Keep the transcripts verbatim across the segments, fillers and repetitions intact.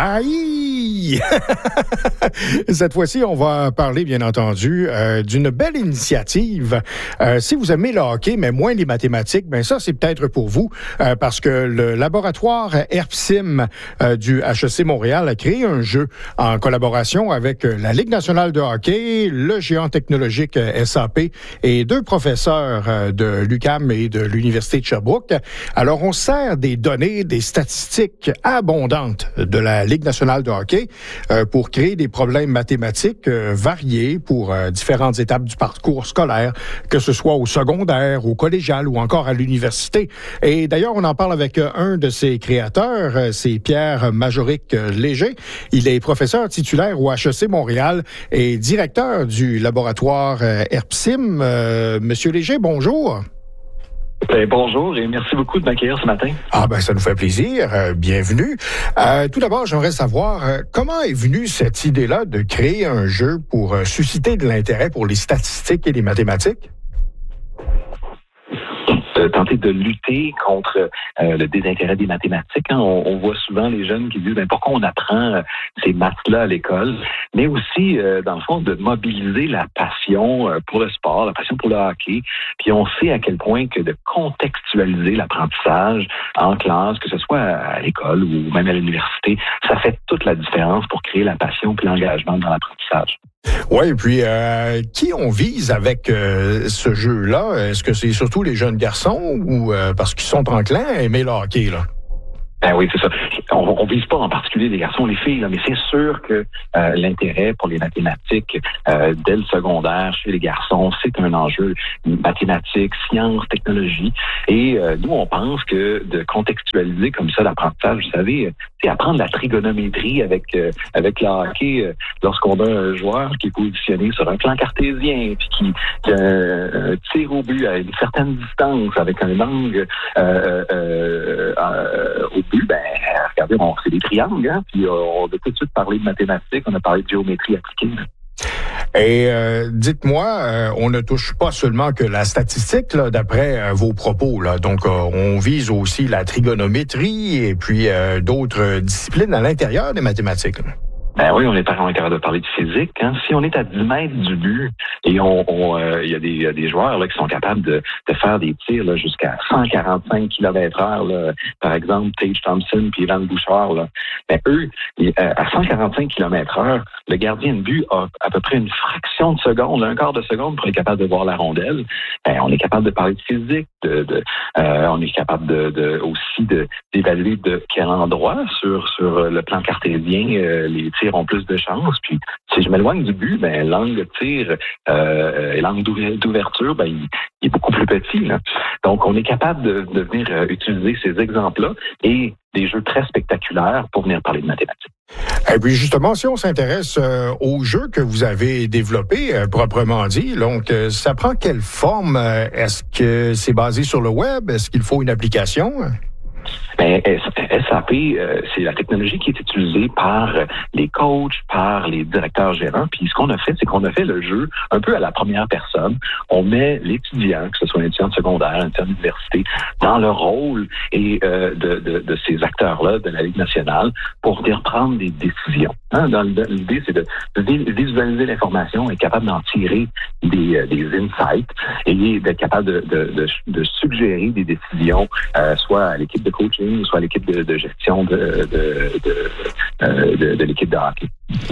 Aïe! Cette fois-ci, on va parler, bien entendu, euh, d'une belle initiative. Euh, si vous aimez le hockey, mais moins les mathématiques, ben ça, c'est peut-être pour vous, euh, parce que le laboratoire Herpsim euh, du H E C Montréal a créé un jeu en collaboration avec la Ligue nationale de hockey, le géant technologique S A P et deux professeurs euh, de l'U Q A M et de l'Université de Sherbrooke. Alors, on sert des données, des statistiques abondantes de la Ligue nationale de hockey euh, pour créer des problèmes mathématiques euh, variés pour euh, différentes étapes du parcours scolaire, que ce soit au secondaire, au collégial ou encore à l'université. Et d'ailleurs, on en parle avec euh, un de ses créateurs, euh, c'est Pierre Majoric-Léger. Il est professeur titulaire au H E C Montréal et directeur du laboratoire euh, Herpsim. Euh, Monsieur Léger, bonjour. Ben, bonjour et merci beaucoup de m'accueillir ce matin. Ah ben ça nous fait plaisir. Euh, bienvenue. Euh, tout d'abord, j'aimerais savoir euh, comment est venue cette idée-là de créer un jeu pour euh, susciter de l'intérêt pour les statistiques et les mathématiques? De tenter de lutter contre euh, le désintérêt des mathématiques. Hein. On, on voit souvent les jeunes qui disent ben, pourquoi on apprend euh, ces maths-là à l'école, mais aussi, euh, dans le fond, de mobiliser la passion euh, pour le sport, la passion pour le hockey. Puis on sait à quel point que de contextualiser l'apprentissage en classe, que ce soit à l'école ou même à l'université, ça fait toute la différence pour créer la passion et l'engagement dans l'apprentissage. Oui, et puis euh, qui on vise avec euh, ce jeu-là? Est-ce que c'est surtout les jeunes garçons ou euh, parce qu'ils sont enclins à aimer le hockey, là? Ben oui, c'est ça. On, on vise pas en particulier les garçons, les filles, là, mais c'est sûr que euh, l'intérêt pour les mathématiques euh, dès le secondaire chez les garçons, c'est un enjeu mathématiques, sciences, technologie. Et euh, nous, on pense que de contextualiser comme ça l'apprentissage, vous savez, c'est apprendre la trigonométrie avec euh, avec le hockey euh, lorsqu'on a un joueur qui est positionné sur un plan cartésien puis qui, qui euh, tire au but à une certaine distance avec un angle euh, euh, euh, au but. Ben, regardez, bon, c'est des triangles, hein, puis on a tout de suite parlé de mathématiques, on a parlé de géométrie appliquée. Et euh, dites-moi, euh, on ne touche pas seulement que la statistique, là, d'après euh, vos propos, là. Donc, euh, on vise aussi la trigonométrie et puis euh, d'autres disciplines à l'intérieur des mathématiques, là. Ben oui, on est pas capable de parler de physique. Hein. Si on est à dix mètres du but et on, on euh, y a des, y a des joueurs là qui sont capables de, de faire des tirs là, jusqu'à cent quarante-cinq kilomètres heure, là, par exemple Tage Thompson puis Ivan Bouchard, là, ben eux, ils, euh, à cent quarante-cinq kilomètres heure, le gardien de but a à peu près une fraction de seconde, un quart de seconde pour être capable de voir la rondelle. Ben, on est capable de parler de physique, de, de euh, on est capable de, de aussi de d'évaluer de quel endroit sur sur le plan cartésien euh, les tirs ont plus de chance. Puis si je m'éloigne du but, ben l'angle de tir euh, et l'angle d'ouverture, ben il, il est beaucoup plus petit, là. Donc on est capable de, de venir euh, utiliser ces exemples-là et des jeux très spectaculaires pour venir parler de mathématiques. Et puis justement, si on s'intéresse euh, aux jeux que vous avez développés, euh, proprement dit, donc euh, ça prend quelle forme? Est-ce que c'est basé sur le web? Est-ce qu'il faut une application? Ben, S A P, euh, c'est la technologie qui est utilisée par les coachs, par les directeurs gérants. Puis ce qu'on a fait, c'est qu'on a fait le jeu un peu à la première personne. On met l'étudiant, que ce soit un étudiant de secondaire, un étudiant d'université, dans le rôle et euh, de, de, de ces acteurs-là de la Ligue nationale pour venir prendre des décisions. Hein? Dans l'idée, c'est de, de visualiser l'information, être capable d'en tirer des, euh, des insights et d'être capable de, de, de, de suggérer des décisions, euh, soit à l'équipe de coaching, soit à l'équipe de, de gestion de, de, de, euh, de, de l'équipe de hockey.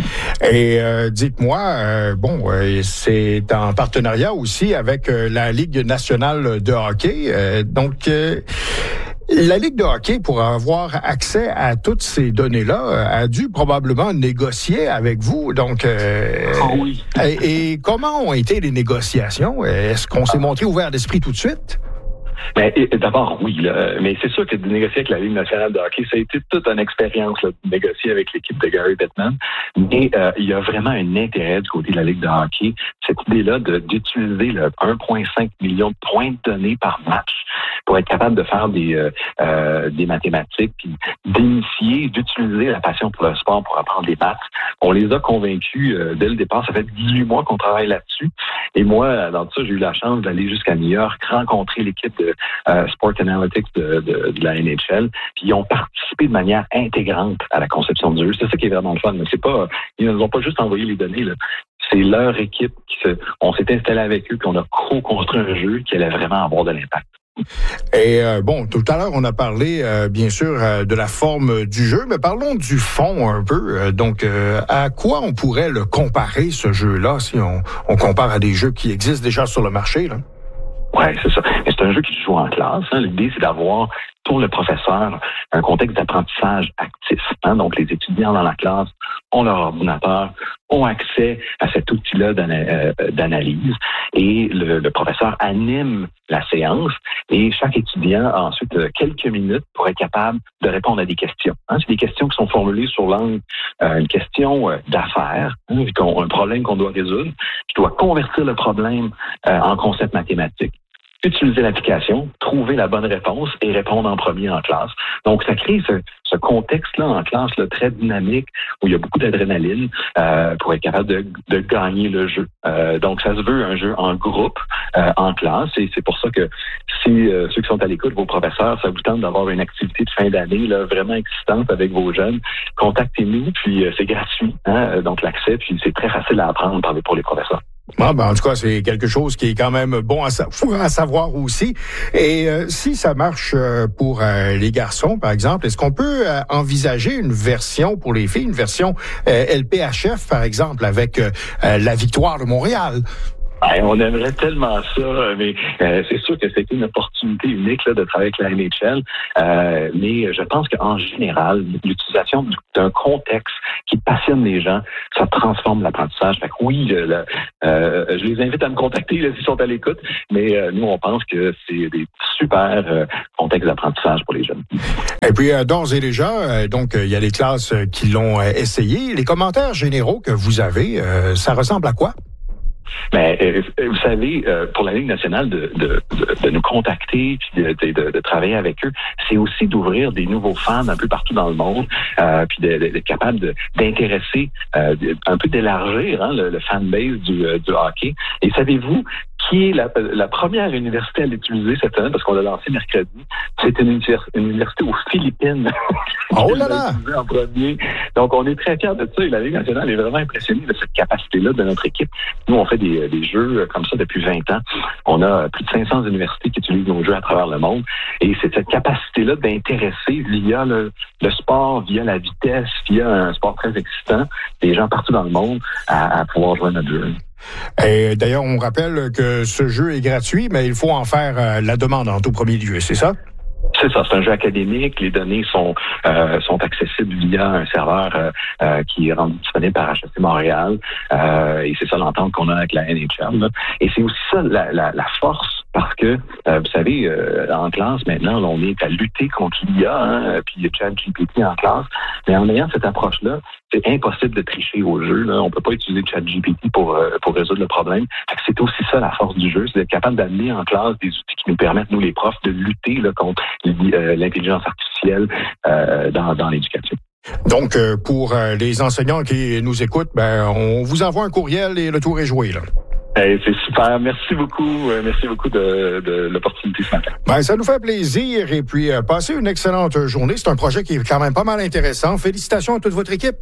Et euh, dites-moi, euh, bon, euh, c'est en partenariat aussi avec euh, la Ligue nationale de hockey. Euh, donc, euh, la Ligue de hockey, pour avoir accès à toutes ces données-là, a dû probablement négocier avec vous. Donc, euh, oh oui. et, et comment ont été les négociations? Est-ce qu'on s'est montré ouvert d'esprit tout de suite? Ben, d'abord, oui, là, mais c'est sûr que de négocier avec la Ligue nationale de hockey, ça a été toute une expérience là, de négocier avec l'équipe de Gary Bettman. Mais euh, il y a vraiment un intérêt du côté de la Ligue de hockey, cette idée-là de, d'utiliser le un virgule cinq million de points de données par match pour être capable de faire des, euh, euh, des mathématiques, puis d'initier, d'utiliser la passion pour le sport pour apprendre des maths. On les a convaincus euh, dès le départ. Ça fait dix-huit mois qu'on travaille là-dessus. Et moi, dans tout ça, j'ai eu la chance d'aller jusqu'à New York, rencontrer l'équipe de de euh, Sport Analytics de, de, de la N H L, puis ils ont participé de manière intégrante à la conception du jeu. C'est ça qui est vraiment le fun. Mais c'est pas, ils ne nous ont pas juste envoyé les données, là. C'est leur équipe qui se, on s'est installé avec eux, puis on a co-construit un jeu qui allait vraiment avoir de l'impact. Et euh, bon, tout à l'heure, on a parlé, euh, bien sûr, euh, de la forme du jeu, mais parlons du fond un peu. Euh, donc, euh, à quoi on pourrait le comparer, ce jeu-là, si on, on compare à des jeux qui existent déjà sur le marché, là? Oui, c'est ça. Mais c'est un jeu qui se joue en classe. Hein. L'idée, c'est d'avoir, pour le professeur, un contexte d'apprentissage actif. Hein. Donc, les étudiants dans la classe ont leur ordinateur, ont accès à cet outil-là d'ana- euh, d'analyse et le, le professeur anime la séance et chaque étudiant a ensuite euh, quelques minutes pour être capable de répondre à des questions. Hein. C'est des questions qui sont formulées sur l'angle euh, une question euh, d'affaires, hein, un problème qu'on doit résoudre. Je dois convertir le problème euh, en concept mathématique. Utiliser l'application, trouver la bonne réponse et répondre en premier en classe. Donc, ça crée ce, ce contexte-là en classe là, très dynamique où il y a beaucoup d'adrénaline euh, pour être capable de, de gagner le jeu. Euh, donc, ça se veut un jeu en groupe, euh, en classe et c'est pour ça que si euh, ceux qui sont à l'écoute, vos professeurs, ça vous tente d'avoir une activité de fin d'année là, vraiment excitante avec vos jeunes, contactez-nous, puis euh, c'est gratuit. Hein, donc, l'accès, puis c'est très facile à apprendre par les, pour les professeurs. Ah ben, en tout cas, c'est quelque chose qui est quand même bon à, sa- à savoir aussi. Et euh, si ça marche euh, pour euh, les garçons, par exemple, est-ce qu'on peut euh, envisager une version pour les filles, une version euh, L P H F, par exemple, avec euh, euh, la victoire de Montréal? Ben, on aimerait tellement ça, mais euh, c'est sûr que c'était une opportunité unique là, de travailler avec la N H L. Euh, mais je pense qu'en général, l'utilisation d'un contexte qui passionne les gens, ça transforme l'apprentissage. Fait que oui, je, le, euh, je les invite à me contacter là, s'ils sont à l'écoute, mais euh, nous, on pense que c'est des super euh, contextes d'apprentissage pour les jeunes. Et puis, euh, d'ores et déjà, euh, donc, il euh, y a les classes euh, qui l'ont euh, essayé. Les commentaires généraux que vous avez, euh, ça ressemble à quoi? Mais euh, vous savez, euh, pour la Ligue nationale, de, de, de, de nous contacter puis de, de, de travailler avec eux, c'est aussi d'ouvrir des nouveaux fans un peu partout dans le monde, euh, puis d'être capable de, d'intéresser, euh, un peu d'élargir hein, le, le fanbase du, du hockey. Et savez-vous qui est la, la première université à l'utiliser cette semaine, parce qu'on l'a lancé mercredi? C'est une, univers, une université aux Philippines. Oh là là! En premier. Donc, on est très fiers de ça et la Ligue nationale est vraiment impressionnée de cette capacité-là de notre équipe. Nous, on fait des, des jeux comme ça depuis vingt ans. On a plus de cinq cents universités qui utilisent nos jeux à travers le monde et c'est cette capacité-là d'intéresser via le, le sport, via la vitesse, via un sport très excitant, des gens partout dans le monde à, à pouvoir jouer à notre jeu. Et d'ailleurs, on rappelle que ce jeu est gratuit, mais il faut en faire euh, la demande en tout premier lieu, c'est ça? C'est ça, c'est un jeu académique. Les données sont euh, sont accessibles via un serveur euh, euh, qui est rendu disponible par H E C Montréal. Euh, et c'est ça l'entente qu'on a avec la N H L. Là. Et c'est aussi ça la, la, la force, parce que, euh, vous savez, euh, en classe, maintenant, on est à lutter contre l'I A, hein, puis il y a ChatGPT en classe. Mais en ayant cette approche-là, c'est impossible de tricher au jeu. Là. On peut pas utiliser ChatGPT pour euh, pour résoudre le problème. Fait que c'est aussi ça la force du jeu, c'est d'être capable d'amener en classe des outils qui nous permettent, nous les profs, de lutter là, contre euh, l'intelligence artificielle euh, dans, dans l'éducation. Donc, euh, pour euh, les enseignants qui nous écoutent, ben, on vous envoie un courriel et le tour est joué, là. Hey, c'est super. Merci beaucoup. Euh, merci beaucoup de, de l'opportunité ce matin. Ben, ça nous fait plaisir. Et puis, euh, passez une excellente journée. C'est un projet qui est quand même pas mal intéressant. Félicitations à toute votre équipe.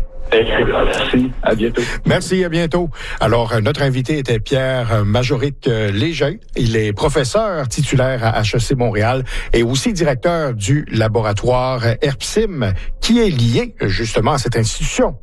Merci. À bientôt. Merci, à bientôt. Alors, notre invité était Pierre Majoric Léger. Il est professeur titulaire à H E C Montréal et aussi directeur du laboratoire Herpsim, qui est lié justement à cette institution.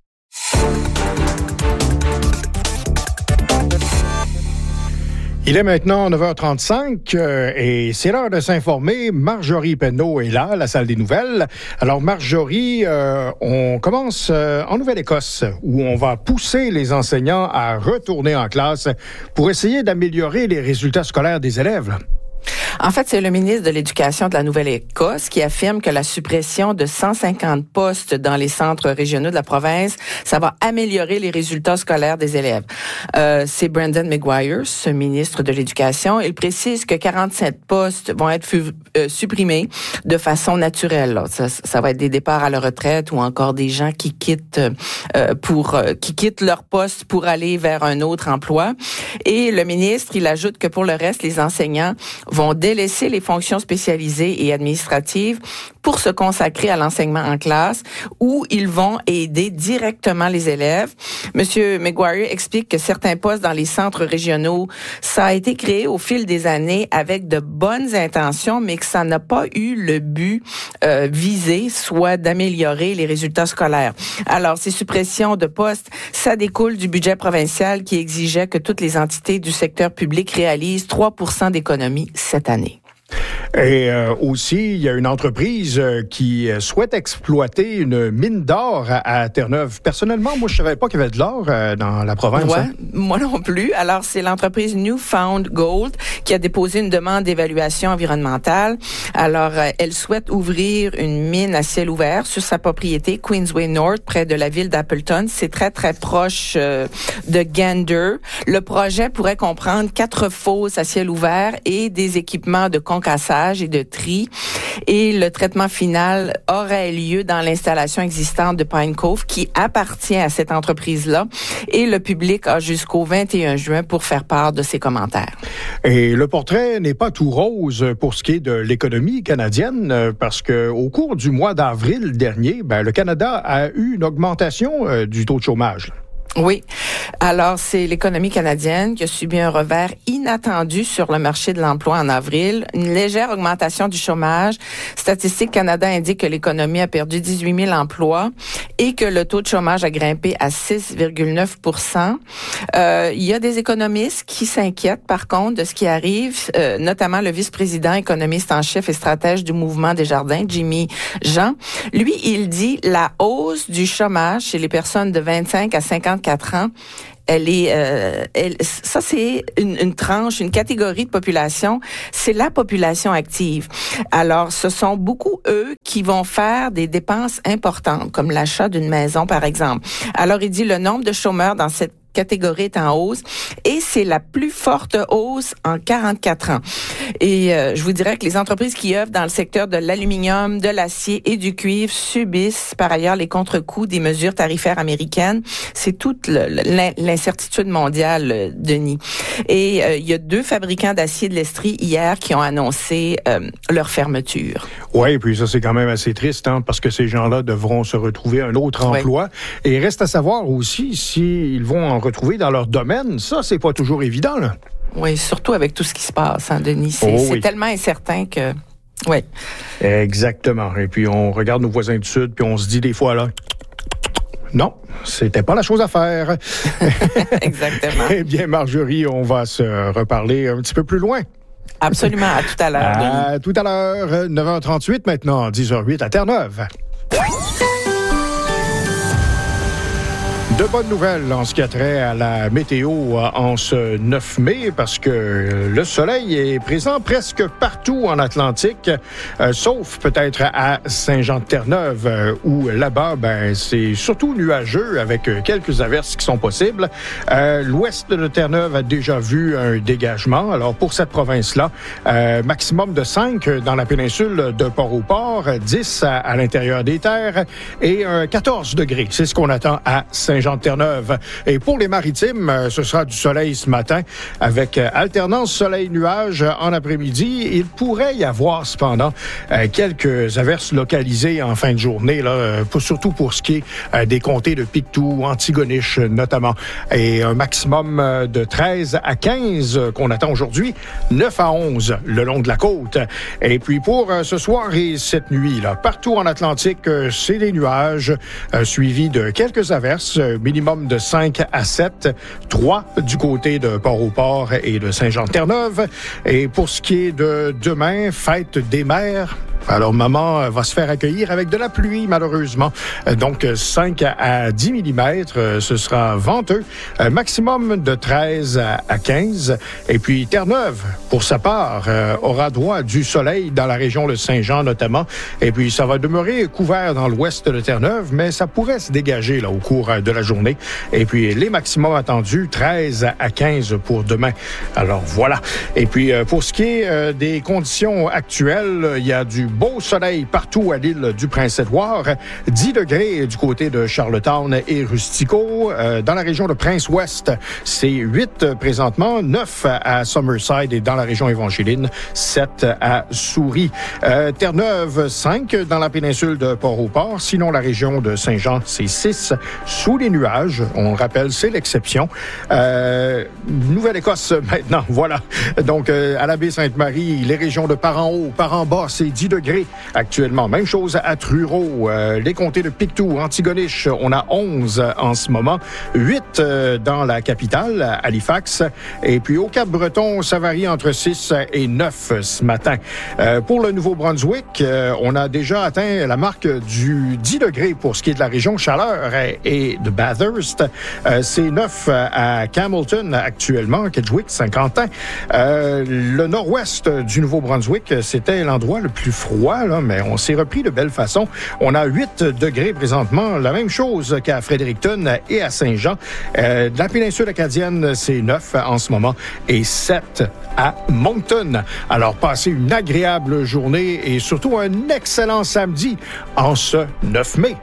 Il est maintenant neuf heures trente-cinq euh, et c'est l'heure de s'informer. Marjorie Penneau est là, à la salle des nouvelles. Alors Marjorie, euh, on commence euh, en Nouvelle-Écosse où on va pousser les enseignants à retourner en classe pour essayer d'améliorer les résultats scolaires des élèves. En fait, c'est le ministre de l'Éducation de la Nouvelle-Écosse qui affirme que la suppression de cent cinquante postes dans les centres régionaux de la province, ça va améliorer les résultats scolaires des élèves. Euh, c'est Brendan Maguire, ce ministre de l'Éducation. Il précise que quarante-sept postes vont être fu- euh, supprimés de façon naturelle. Là. Ça, ça va être des départs à la retraite ou encore des gens qui quittent euh, pour euh, qui quittent leur poste pour aller vers un autre emploi. Et le ministre, il ajoute que pour le reste, les enseignants vont délaisser les fonctions spécialisées et administratives pour se consacrer à l'enseignement en classe, où ils vont aider directement les élèves. Monsieur McGuire explique que certains postes dans les centres régionaux, ça a été créé au fil des années avec de bonnes intentions, mais que ça n'a pas eu le but euh, visé, soit d'améliorer les résultats scolaires. Alors, ces suppressions de postes, ça découle du budget provincial qui exigeait que toutes les entités du secteur public réalisent trois pour cent d'économies cette année. Et euh, aussi, il y a une entreprise euh, qui souhaite exploiter une mine d'or à, à Terre-Neuve. Personnellement, moi, je savais pas qu'il y avait de l'or euh, dans la province. Ouais, hein? Moi non plus. Alors, c'est l'entreprise Newfound Gold qui a déposé une demande d'évaluation environnementale. Alors, euh, elle souhaite ouvrir une mine à ciel ouvert sur sa propriété Queensway North, près de la ville d'Appleton. C'est très, très proche euh, de Gander. Le projet pourrait comprendre quatre fosses à ciel ouvert et des équipements de concassage et de tri. Et le traitement final aurait lieu dans l'installation existante de Pine Cove qui appartient à cette entreprise-là. Et le public a jusqu'au vingt et un juin pour faire part de ses commentaires. Et le portrait n'est pas tout rose pour ce qui est de l'économie canadienne, parce que au cours du mois d'avril dernier, ben, le Canada a eu une augmentation euh, du taux de chômage. Oui. Alors, c'est l'économie canadienne qui a subi un revers inattendu sur le marché de l'emploi en avril. Une légère augmentation du chômage. Statistique Canada indique que l'économie a perdu dix-huit mille emplois et que le taux de chômage a grimpé à six virgule neuf pour cent. Euh, il y a des économistes qui s'inquiètent, par contre, de ce qui arrive, euh, notamment le vice-président économiste en chef et stratège du Mouvement Desjardins, Jimmy Jean. Lui, il dit la hausse du chômage chez les personnes de vingt-cinq à cinquante-quatre ans, elle est, euh, elle, ça c'est une, une tranche, une catégorie de population, c'est la population active. Alors, ce sont beaucoup eux qui vont faire des dépenses importantes, comme l'achat d'une maison par exemple. Alors, il dit le nombre de chômeurs dans cette catégorie est en hausse et c'est la plus forte hausse en quarante-quatre ans. Et euh, je vous dirais que les entreprises qui œuvrent dans le secteur de l'aluminium, de l'acier et du cuivre subissent par ailleurs les contre-coups des mesures tarifaires américaines. C'est toute le, l'incertitude mondiale, Denis. Et euh, il y a deux fabricants d'acier de l'Estrie hier qui ont annoncé euh, leur fermeture. Oui, et puis ça c'est quand même assez triste, hein, parce que ces gens-là devront se retrouver un autre emploi. Oui. Et reste à savoir aussi s'ils vont en retrouver dans leur domaine. Ça, c'est pas toujours évident, là. Oui, surtout avec tout ce qui se passe, hein, Denis. C'est, oh, c'est oui. tellement incertain que... Oui. Exactement. Et puis, on regarde nos voisins du Sud, puis on se dit des fois, là... Non, c'était pas la chose à faire. Exactement. Eh bien, Marjorie, on va se reparler un petit peu plus loin. Absolument. À tout à l'heure. À Denis. Tout à l'heure. neuf heures trente-huit maintenant, dix heures huit à Terre-Neuve. De bonnes nouvelles en ce qui a trait à la météo en ce neuf mai, parce que le soleil est présent presque partout en Atlantique, euh, sauf peut-être à Saint-Jean-de-Terre-Neuve, euh, où là-bas, ben, c'est surtout nuageux avec quelques averses qui sont possibles. Euh, l'ouest de Terre-Neuve a déjà vu un dégagement. Alors pour cette province-là, euh, maximum de cinq dans la péninsule de Port-au-Port, dix à, à l'intérieur des terres et euh, quatorze degrés. C'est ce qu'on attend à Saint-Jean de Terre-Neuve. Et pour les maritimes, ce sera du soleil ce matin avec alternance soleil-nuage en après-midi. Il pourrait y avoir cependant quelques averses localisées en fin de journée, là, surtout pour ce qui est des comtés de Pictou, Antigonish notamment. Et un maximum de treize à quinze qu'on attend aujourd'hui, neuf à onze le long de la côte. Et puis pour ce soir et cette nuit, là, partout en Atlantique, c'est des nuages suivis de quelques averses, minimum de cinq à sept, trois du côté de Port-au-Port et de Saint-Jean-de-Terre-Neuve. Et pour ce qui est de demain, fête des mères, Alors, maman va se faire accueillir avec de la pluie, malheureusement. Donc, cinq à dix millimètres, ce sera venteux. Un maximum de treize à quinze. Et puis, Terre-Neuve, pour sa part, euh, aura droit du soleil dans la région de Saint-Jean, notamment. Et puis, ça va demeurer couvert dans l'ouest de Terre-Neuve, mais ça pourrait se dégager là au cours de la journée. Et puis, les maximums attendus, treize à quinze pour demain. Alors, voilà. Et puis, euh, pour ce qui est euh, des conditions actuelles, il y a du beau soleil partout à l'île du Prince-Édouard. dix degrés du côté de Charlottetown et Rustico. Euh, dans la région de Prince-Ouest, c'est huit présentement, neuf à Summerside et dans la région évangéline, sept à Souris. Euh, Terre-Neuve, cinq dans la péninsule de Port-au-Port. Sinon, la région de Saint-Jean, c'est six sous les nuages. On le rappelle, c'est l'exception. Euh, Nouvelle-Écosse maintenant, voilà. Donc, euh, à la baie Sainte-Marie, les régions de Par-en-Haut, Par-en-Bas, c'est dix degrés actuellement. Même chose à Truro, euh, les comtés de Pictou, Antigonish, on a onze en ce moment, huit euh, dans la capitale, Halifax, et puis au Cap-Breton, ça varie entre six et neuf ce matin. Euh, pour le Nouveau-Brunswick, euh, on a déjà atteint la marque du dix degrés pour ce qui est de la région Chaleur et de Bathurst. Euh, c'est neuf à Campbellton actuellement, Kedgewick, Saint-Quentin. Euh, le nord-ouest du Nouveau-Brunswick, c'était l'endroit le plus froid. Là, mais on s'est repris de belle façon. On a huit degrés présentement, la même chose qu'à Fredericton et à Saint-Jean. Euh, de la péninsule acadienne, c'est neuf en ce moment et sept à Moncton. Alors, passez une agréable journée et surtout un excellent samedi en ce neuf mai.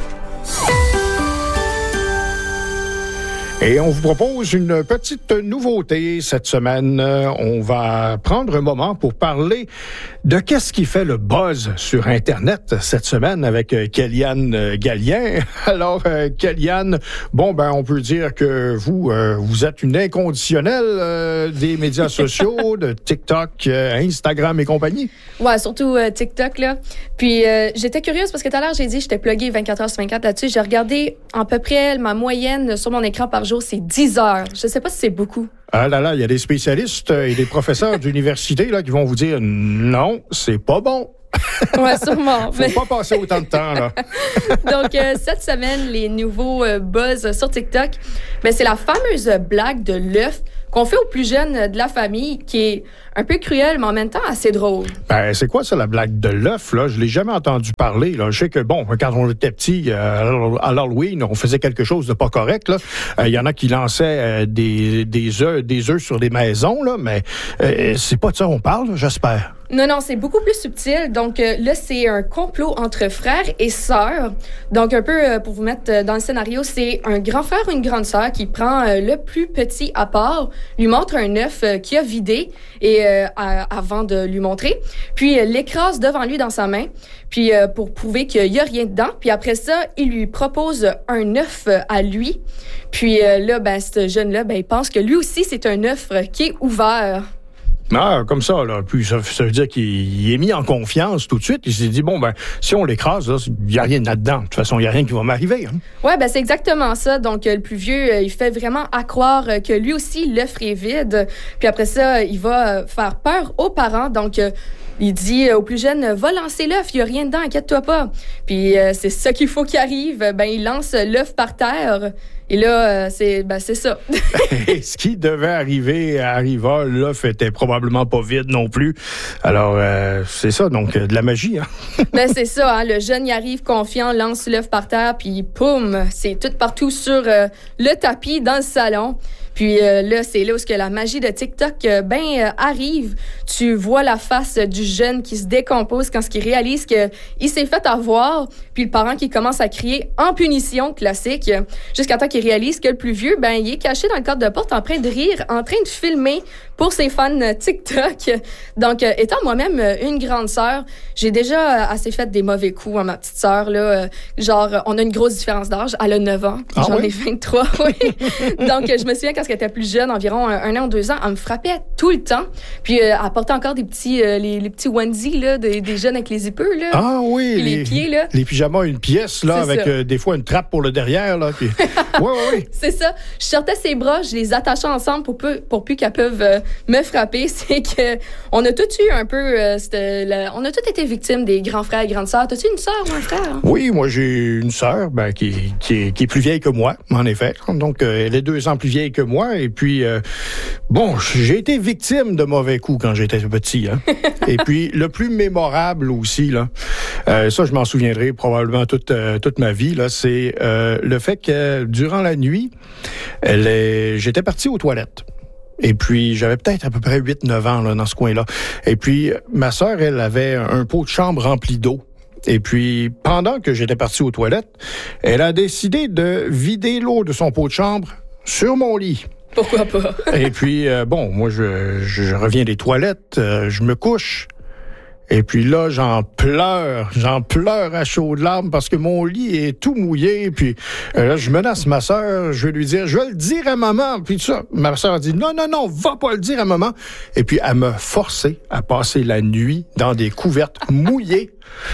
Et on vous propose une petite nouveauté cette semaine. On va prendre un moment pour parler de qu'est-ce qui fait le buzz sur Internet cette semaine avec Kéliane Gallien. Alors, euh, Kéliane, bon, ben, on peut dire que vous, euh, vous êtes une inconditionnelle euh, des médias sociaux, de TikTok, euh, Instagram et compagnie. Ouais, surtout euh, TikTok, là. Puis, euh, j'étais curieuse parce que tout à l'heure, j'ai dit que j'étais pluguée vingt-quatre heures sur vingt-quatre là-dessus. J'ai regardé à peu près ma moyenne sur mon écran par jour, c'est dix heures. Je sais pas si c'est beaucoup. Ah là là, il y a des spécialistes et des professeurs d'université là qui vont vous dire non, c'est pas bon. Ouais, sûrement. Faut pas passer autant de temps, là. Donc, euh, cette semaine, les nouveaux euh, buzz sur TikTok, ben, c'est la fameuse blague de l'œuf qu'on fait aux plus jeunes de la famille, qui est un peu cruelle, mais en même temps assez drôle. Ben, c'est quoi ça, la blague de l'œuf, là? Je l'ai jamais entendu parler, là. Je sais que, bon, quand on était petit, euh, à l'Halloween, on faisait quelque chose de pas correct, là. Il euh, y en a qui lançaient euh, des, des œufs, des œufs sur des maisons, là, mais euh, c'est pas de ça qu'on parle, j'espère. Non, non, c'est beaucoup plus subtil. Donc euh, là, c'est un complot entre frères et sœurs. Donc un peu euh, pour vous mettre euh, dans le scénario, c'est un grand frère ou une grande sœur qui prend euh, le plus petit à part, lui montre un œuf euh, qu'il a vidé et euh, à, avant de lui montrer, puis euh, l'écrase devant lui dans sa main, puis euh, pour prouver qu'il y a rien dedans. Puis après ça, il lui propose un œuf euh, à lui. Puis euh, là, ben ce jeune-là, ben il pense que lui aussi c'est un œuf euh, qui est ouvert. Ah, comme ça, là. Puis ça, ça veut dire qu'il est mis en confiance tout de suite. Il s'est dit, bon, ben, si on l'écrase, il n'y a rien là-dedans. De toute façon, il n'y a rien qui va m'arriver. Hein. Oui, ben c'est exactement ça. Donc, le plus vieux, il fait vraiment à croire que lui aussi, l'œuf est vide. Puis après ça, il va faire peur aux parents. Donc, il dit aux plus jeunes, va lancer l'œuf, il n'y a rien dedans, inquiète-toi pas. Puis c'est ça qu'il faut qu'il arrive. Ben, il lance l'œuf par terre. Et là, c'est ben, c'est ça. Et ce qui devait arriver arriva. L'œuf était probablement pas vide non plus. Alors, euh, c'est ça, donc de la magie. Hein? Ben, c'est ça. Hein? Le jeune y arrive confiant, lance l'œuf par terre, puis poum, c'est tout partout sur euh, le tapis dans le salon. Puis euh, là, c'est là où que la magie de TikTok euh, ben euh, arrive. Tu vois la face du jeune qui se décompose quand il réalise que il s'est fait avoir, puis le parent qui commence à crier en punition, classique, jusqu'à temps qu'il réalise que le plus vieux, ben il est caché dans le cadre de porte en train de rire, en train de filmer pour ses fans TikTok. Donc, euh, étant moi-même une grande sœur, j'ai déjà assez fait des mauvais coups à ma petite sœur, là. Euh, genre, on a une grosse différence d'âge. Elle a neuf ans. Ah, J'en oui? ai vingt-trois, oui. Donc, je me souviens quand elle était plus jeune, environ un, un an ou deux ans, elle me frappait tout le temps. Puis, euh, elle portait encore des petits, euh, les, les petits onesies, là, des, des jeunes avec les épeux, là. Ah oui. Puis les, les pieds, là. Les pyjamas. pyjama, une pièce, là, C'est avec ça. euh, des fois une trappe pour le derrière, là. Puis... oui, oui, oui. C'est ça. Je sortais ses bras, je les attachais ensemble pour, peu, pour plus qu'elles peuvent euh, me frapper. C'est que on a tous eu un peu... Euh, la, on a tous été victimes des grands frères et grandes sœurs. T'as-tu une sœur ou un frère? Oui, moi, j'ai une sœur ben, qui, qui, est, qui est plus vieille que moi, en effet. Donc, euh, elle est deux ans plus vieille que moi. Et puis, euh, bon, j'ai été victime de mauvais coups quand j'étais petit. Hein. Et puis, le plus mémorable aussi, là, euh, ça, je m'en souviendrai probablement toute, euh, toute ma vie, là, c'est euh, le fait que durant la nuit, elle est, j'étais parti aux toilettes. Et puis, j'avais peut-être à peu près huit neuf ans là, dans ce coin-là. Et puis, ma sœur, elle avait un pot de chambre rempli d'eau. Et puis, pendant que j'étais parti aux toilettes, elle a décidé de vider l'eau de son pot de chambre sur mon lit. Pourquoi pas? Et puis, euh, bon, moi, je, je reviens des toilettes, euh, je me couche. Et puis là, j'en pleure, j'en pleure à chaudes larmes parce que mon lit est tout mouillé. Puis euh, là, je menace ma sœur, je vais lui dire, je vais le dire à maman. Puis tout ça, ma sœur a dit, non, non, non, va pas le dire à maman. Et puis, elle m'a forcé à passer la nuit dans des couvertes mouillées.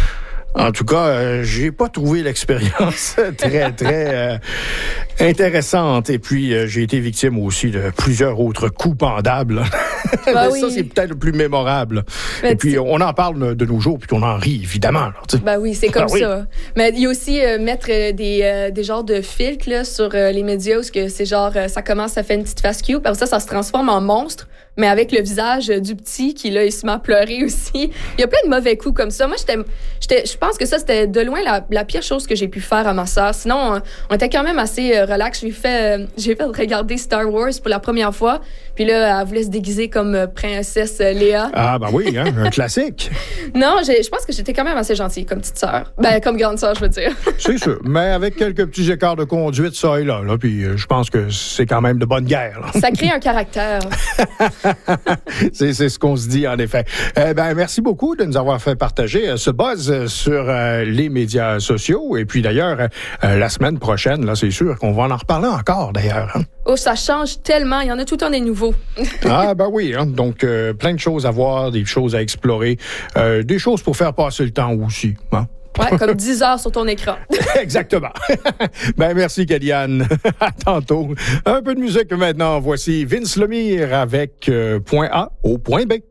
En tout cas, euh, j'ai pas trouvé l'expérience très, très euh, intéressante. Et puis, euh, j'ai été victime aussi de plusieurs autres coups pendables. Bah Mais oui. ça, c'est peut-être le plus mémorable. Mais Et puis, tu- on en parle de nos jours, puis on en rit, évidemment. Là, tu sais. Ben oui, c'est comme Ah oui. ça. Mais il y a aussi euh, mettre euh, des, euh, des genres de filtres là, sur euh, les médias où ce que c'est genre, euh, ça commence, ça fait une petite face cute, après ça, ça se transforme en monstre, mais avec le visage euh, du petit qui, là, il se met à pleurer aussi. Il y a plein de mauvais coups comme ça. Moi, j'étais, j'étais, je pense que ça, c'était de loin la, la pire chose que j'ai pu faire à ma sœur. Sinon, on, on était quand même assez euh, relax. J'ai fait, euh, j'ai fait regarder Star Wars pour la première fois. Puis là, elle voulait se déguiser comme euh, princesse euh, Léa. Ah, ben oui, hein, un classique. Non, j'ai- je pense que j'étais quand même assez gentille comme petite sœur. Ben, comme grande sœur, je veux dire. C'est sûr. Mais avec quelques petits écarts de conduite, ça et là. là puis euh, je pense que c'est quand même de bonne guerre. Là. Ça crée un caractère. c'est, c'est ce qu'on se dit, en effet. Eh ben, merci beaucoup de nous avoir fait partager euh, ce buzz euh, sur euh, les médias sociaux. Et puis, d'ailleurs, euh, la semaine prochaine, là, c'est sûr qu'on va en reparler encore, d'ailleurs. Hein? Oh, ça change tellement. Il y en a tout le temps des nouveaux. Ah, ben oui. Hein? Donc, euh, plein de choses à voir, des choses à explorer, euh, des choses pour faire passer le temps aussi. Hein? Ouais, comme dix heures sur ton écran. Exactement. Ben, merci, Kadiane. À tantôt. Un peu de musique maintenant. Voici Vince Lemire avec euh, point A au point B.